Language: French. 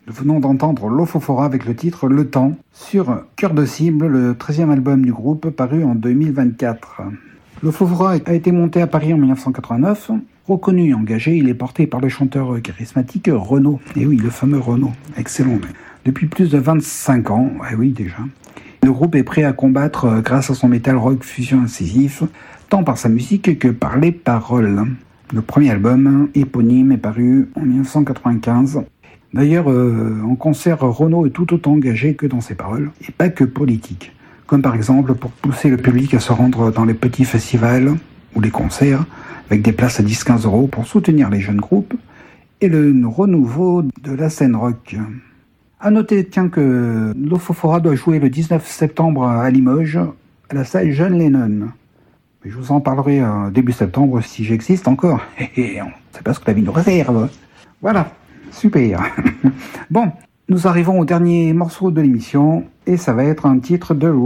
Nous venons d'entendre Lofofora avec le titre Le Temps sur Cœur de Cible, le 13e album du groupe paru en 2024. Lofofora a été monté à Paris en 1989. Reconnu et engagé, il est porté par le chanteur charismatique Renaud. Et oui, le fameux Renaud, excellent. Depuis plus de 25 ans, oui déjà. Le groupe est prêt à combattre grâce à son metal rock fusion incisif, tant par sa musique que par les paroles. Le premier album, éponyme, est paru en 1995. D'ailleurs, en concert, Renaud est tout autant engagé que dans ses paroles, et pas que politique. Comme par exemple pour pousser le public à se rendre dans les petits festivals ou les concerts, avec des places à 10-15 € pour soutenir les jeunes groupes, et le renouveau de la scène rock. A noter, que Lofofora doit jouer le 19 septembre à Limoges, à la salle John Lennon. Je vous en parlerai début septembre si j'existe encore. Et on ne sait pas ce que la vie nous réserve. Voilà, super. Bon, nous arrivons au dernier morceau de l'émission, et ça va être un titre de